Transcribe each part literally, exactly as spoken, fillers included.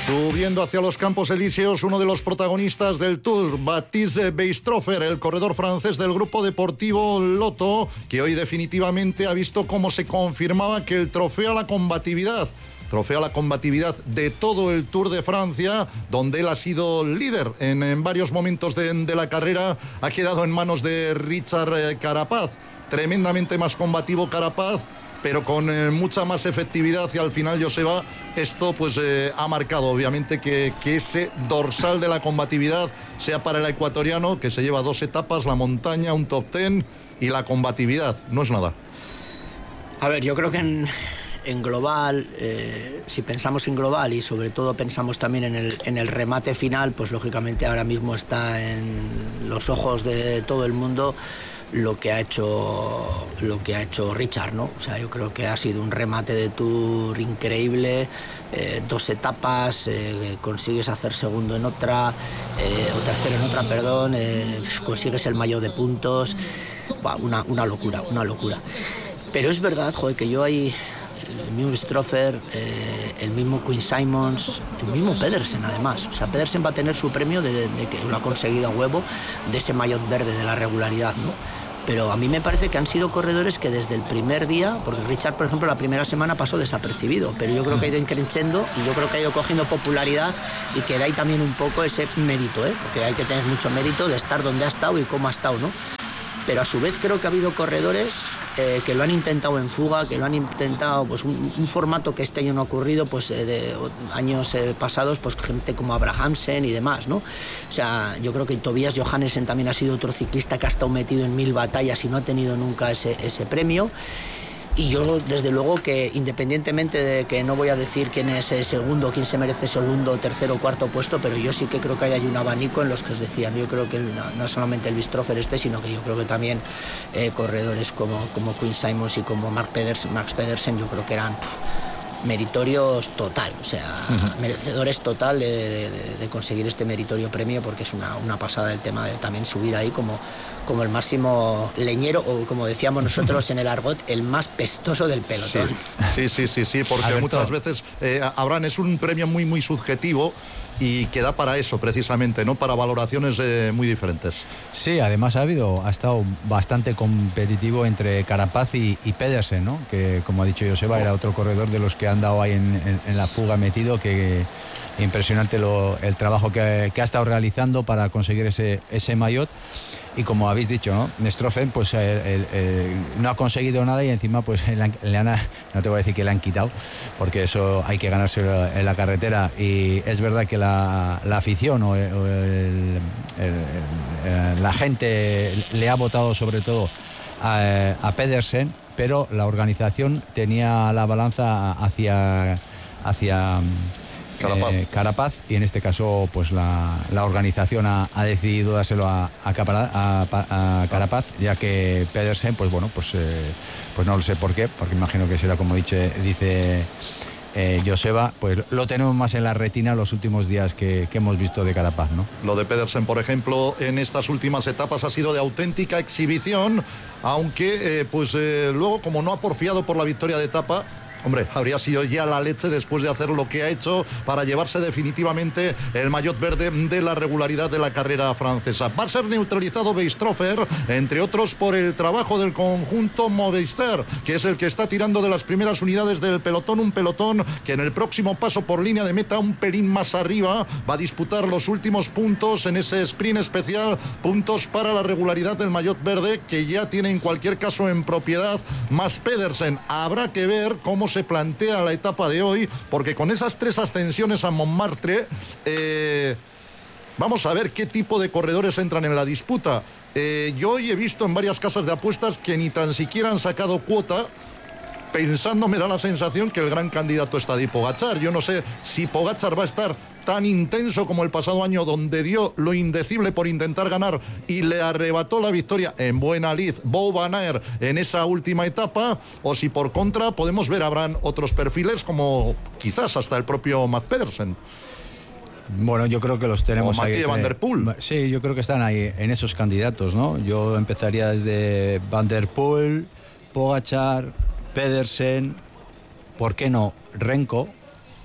Subiendo hacia los Campos Elíseos, uno de los protagonistas del Tour, Baptiste Weishofer, el corredor francés del grupo deportivo Lotto, que hoy definitivamente ha visto cómo se confirmaba que el trofeo a la combatividad, trofeo a la combatividad de todo el Tour de Francia, donde él ha sido líder en, en varios momentos de, de la carrera, ha quedado en manos de Richard Carapaz. Tremendamente más combativo Carapaz, pero con eh, mucha más efectividad, y al final, Joseba, esto pues eh, ha marcado obviamente que, que ese dorsal de la combatividad sea para el ecuatoriano, que se lleva dos etapas, la montaña, un top ten, y la combatividad no es nada. A ver, yo creo que en, en global, eh, si pensamos en global y sobre todo pensamos también en el, en el remate final, pues lógicamente ahora mismo está en los ojos de todo el mundo lo que ha hecho lo que ha hecho Richard, ¿no? O sea, yo creo que ha sido un remate de Tour increíble, eh, dos etapas, eh, consigues hacer segundo en otra, eh, o tercero en otra, perdón, eh, consigues el maillot de puntos, bah, una, una locura, una locura. Pero es verdad, joder, que yo ahí, el mismo Weishofer, eh, el mismo Quinn Simmons, el mismo Pedersen además. O sea, Pedersen va a tener su premio de, de que lo ha conseguido a huevo, de ese maillot verde de la regularidad, ¿no? Pero a mí me parece que han sido corredores que desde el primer día, porque Richard, por ejemplo, la primera semana pasó desapercibido, pero yo creo que ha ido increciendo y yo creo que ha ido cogiendo popularidad, y que de ahí también un poco ese mérito, ¿eh? Porque hay que tener mucho mérito de estar donde ha estado y cómo ha estado, ¿no? Pero a su vez creo que ha habido corredores eh, que lo han intentado en fuga, que lo han intentado, pues un, un formato que este año no ha ocurrido, pues eh, de años eh, pasados, pues gente como Abrahamsen y demás, ¿no? O sea, yo creo que Tobias Johannessen también ha sido otro ciclista que ha estado metido en mil batallas y no ha tenido nunca ese, ese premio. Y yo, desde luego, que independientemente de que no voy a decir quién es el segundo, quién se merece segundo, tercero o cuarto puesto, pero yo sí que creo que hay un abanico en los que os decían. Yo creo que no, no solamente el Weishofer este, sino que yo creo que también eh, corredores como, como Quinn Simmons y como Mark Pedersen, Max Pedersen, yo creo que eran pff, meritorios total, o sea, uh-huh. merecedores total de, de, de, de conseguir este meritorio premio, porque es una, una pasada el tema de también subir ahí como... como el máximo leñero, o como decíamos nosotros en el argot, el más pestoso del pelotón. Sí, sí, sí, sí, sí, porque Alberto, muchas veces, eh, Abraham, es un premio muy, muy subjetivo y que da para eso, precisamente, ¿no? Para valoraciones eh, muy diferentes. Sí, además ha habido, ha estado bastante competitivo entre Carapaz y, y Pedersen, ¿no? Que, como ha dicho Joseba, era otro corredor de los que han dado ahí en, en, en la fuga metido, que impresionante lo, el trabajo que, que ha estado realizando para conseguir ese, ese maillot. Y como habéis dicho, ¿no? Weishofer pues el, el, el, no ha conseguido nada, y encima pues le han, le han, no te voy a decir que le han quitado, porque eso hay que ganárselo en la carretera. Y es verdad que la, la afición o, el, o el, el, la gente le ha votado sobre todo a, a Pedersen, pero la organización tenía la balanza hacia hacia Carapaz. Eh, Carapaz, y en este caso pues la, la organización ha, ha decidido dárselo a, a, a, a Carapaz, ya que Pedersen pues bueno pues eh, pues no lo sé por qué, porque imagino que será como dice, dice eh, Joseba, pues lo tenemos más en la retina los últimos días que, que hemos visto de Carapaz, ¿no? Lo de Pedersen, por ejemplo, en estas últimas etapas ha sido de auténtica exhibición, aunque eh, pues eh, luego, como no ha porfiado por la victoria de etapa, hombre, habría sido ya la leche después de hacer lo que ha hecho para llevarse definitivamente el maillot verde de la regularidad de la carrera francesa. Va a ser neutralizado Weishofer, entre otros por el trabajo del conjunto Movistar, que es el que está tirando de las primeras unidades del pelotón, un pelotón que en el próximo paso por línea de meta, un pelín más arriba, va a disputar los últimos puntos en ese sprint especial, puntos para la regularidad del maillot verde, que ya tiene en cualquier caso en propiedad más Pedersen. Habrá que ver cómo se plantea la etapa de hoy, porque con esas tres ascensiones a Montmartre, eh, vamos a ver qué tipo de corredores entran en la disputa. Eh, yo hoy he visto en varias casas de apuestas que ni tan siquiera han sacado cuota, pensando, me da la sensación que el gran candidato está Tadej Pogačar. Yo no sé si Pogačar va a estar tan intenso como el pasado año, donde dio lo indecible por intentar ganar y le arrebató la victoria en buena lid Bo Van Aert en esa última etapa, o si por contra podemos ver habrán otros perfiles como quizás hasta el propio Matt Pedersen. Bueno, yo creo que los tenemos o ahí. Mathieu Van Der Poel. Sí, yo creo que están ahí en esos candidatos, ¿no? Yo empezaría desde Van Der Poel, Pogačar, Pedersen, ¿por qué no? Renko.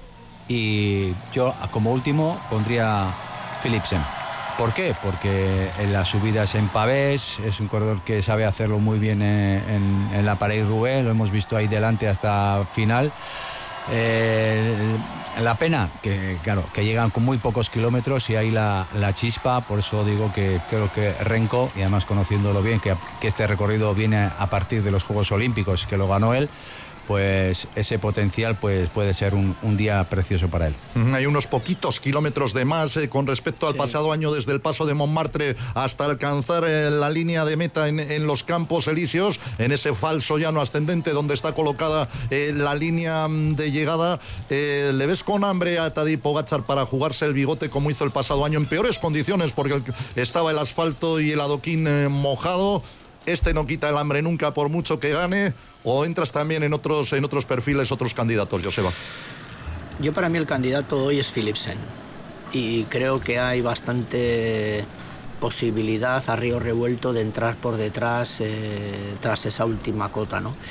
y yo como último pondría Philipsen. ¿Por qué? Porque en las subidas en Pavés es un corredor que sabe hacerlo muy bien en, en, en la París-Roubaix, lo hemos visto ahí delante hasta final. Eh, la pena que claro que llegan con muy pocos kilómetros y hay la, la chispa, por eso digo que creo que Renko, y además conociéndolo bien, que, que este recorrido viene a partir de los Juegos Olímpicos que lo ganó él, pues ese potencial pues puede ser un, un día precioso para él. Hay unos poquitos kilómetros de más eh, con respecto al sí. pasado año, desde el paso de Montmartre hasta alcanzar eh, la línea de meta en, en los Campos Elíseos, en ese falso llano ascendente donde está colocada eh, la línea de llegada. Eh, ¿Le ves con hambre a Tadej Pogačar para jugarse el bigote como hizo el pasado año en peores condiciones, porque estaba el asfalto y el adoquín eh, mojado? Este no quita el hambre nunca por mucho que gane. ¿O entras también en otros, en otros perfiles, otros candidatos, Joseba? Yo, para mí, el candidato hoy es Philipsen. Y creo que hay bastante posibilidad a río revuelto de entrar por detrás eh, tras esa última cota, ¿no?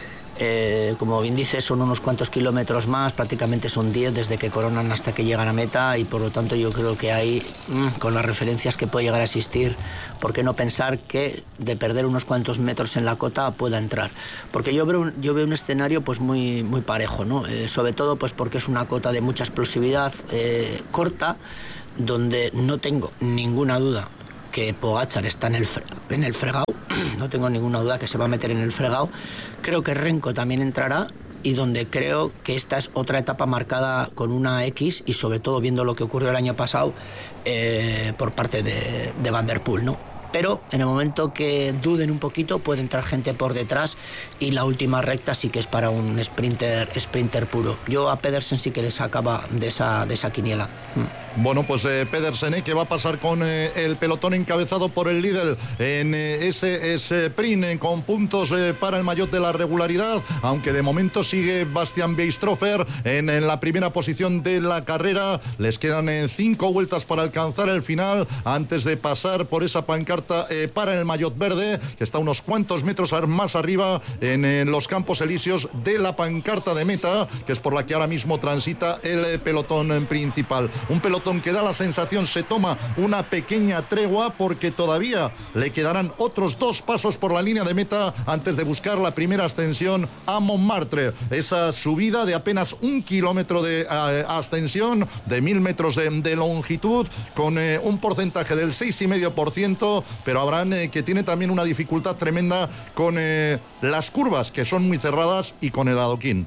Eh, como bien dices, son unos cuantos kilómetros más, prácticamente son diez desde que coronan hasta que llegan a meta, y por lo tanto yo creo que ahí, mmm, con las referencias que puede llegar a existir, ¿por qué no pensar que de perder unos cuantos metros en la cota pueda entrar? Porque yo veo un, yo veo un escenario pues muy, muy parejo, ¿no? Eh, sobre todo pues porque es una cota de mucha explosividad, eh, corta, donde no tengo ninguna duda que Pogačar está en el, en el fregado, no tengo ninguna duda que se va a meter en el fregado. Creo que Renko también entrará, y donde creo que esta es otra etapa marcada con una X, y sobre todo viendo lo que ocurrió el año pasado eh, por parte de, de Van der Poel, ¿no? Pero en el momento que duden un poquito puede entrar gente por detrás, y la última recta sí que es para un sprinter, sprinter puro. Yo a Pedersen sí que le sacaba de esa, de esa quiniela. Mm. Bueno, pues eh, Pedersen, eh, que va a pasar con eh, el pelotón encabezado por el líder en eh, ese sprint eh, con puntos eh, para el maillot de la regularidad, aunque de momento sigue Bastian Weistrofer en, en la primera posición de la carrera. Les quedan eh, cinco vueltas para alcanzar el final antes de pasar por esa pancarta eh, para el maillot verde, que está unos cuantos metros más arriba en, en los Campos Elíseos de la pancarta de meta, que es por la que ahora mismo transita el eh, pelotón eh, principal. Un pelotón que da la sensación se toma una pequeña tregua, porque todavía le quedarán otros dos pasos por la línea de meta antes de buscar la primera ascensión a Montmartre. Esa subida de apenas un kilómetro de uh, ascensión, de mil metros de, de longitud, con eh, un porcentaje del seis coma cinco por ciento, pero Abraham eh, que tiene también una dificultad tremenda con eh, las curvas, que son muy cerradas, y con el adoquín.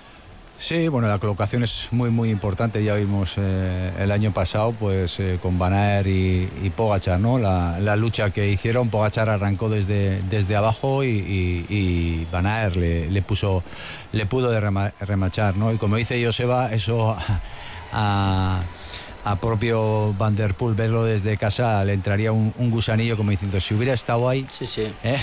Sí, bueno, la colocación es muy muy importante. Ya vimos eh, el año pasado pues eh, con Van Aert y, y Pogačar, ¿no? La, la lucha que hicieron. Pogačar arrancó desde, desde abajo y, y, y Van Aert le, le puso le pudo de rema, remachar, ¿no? Y como dice Joseba, eso a, a a propio Van der Poel, verlo desde casa, le entraría un, un gusanillo como diciendo, si hubiera estado ahí. Sí, sí. ¿Eh?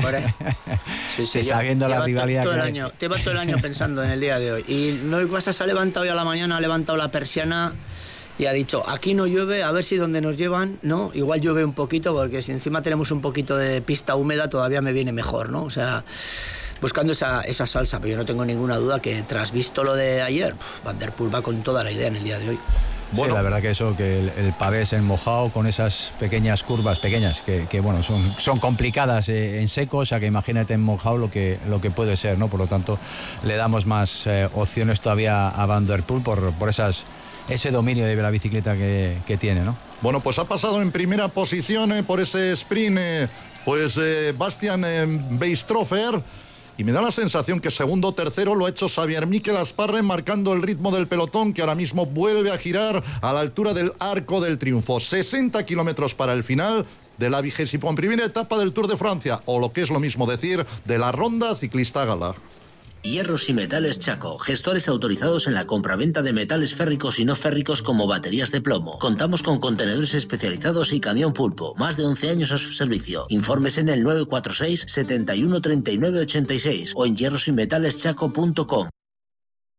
Sí, sí. Sabiendo la rivalidad todo que el hay. año, te va todo el año pensando en el día de hoy. Y no pasa, se ha levantado hoy a la mañana, ha levantado la persiana y ha dicho, aquí no llueve, a ver si donde nos llevan, ¿no? Igual llueve un poquito, porque si encima tenemos un poquito de pista húmeda todavía me viene mejor, ¿no? O sea, buscando esa, esa salsa, pero yo no tengo ninguna duda que tras visto lo de ayer, pff, Van der Poel va con toda la idea en el día de hoy. Bueno, sí, la verdad que eso, que el, el pavés en mojado con esas pequeñas curvas, pequeñas, que, que bueno, son, son complicadas eh, en seco, o sea que imagínate en mojado lo que, lo que puede ser, ¿no? Por lo tanto, le damos más eh, opciones todavía a Van der Poel por, por esas, ese dominio de la bicicleta que, que tiene, ¿no? Bueno, pues ha pasado en primera posición eh, por ese sprint, eh, pues eh, Bastian eh, Weistrofer. Y me da la sensación que segundo o tercero lo ha hecho Xavier Mikel Asparren, marcando el ritmo del pelotón, que ahora mismo vuelve a girar a la altura del Arco del Triunfo. sesenta kilómetros para el final de la vigésima primera etapa del Tour de Francia, o lo que es lo mismo decir, de la Ronda Ciclista Gala. Hierros y Metales Chaco, gestores autorizados en la compraventa de metales férricos y no férricos como baterías de plomo. Contamos con contenedores especializados y camión pulpo. Más de once años a su servicio. Informes en el nueve cuatro seis, setenta y uno, treinta y nueve, ochenta y seis o en hierros y metales chaco punto com.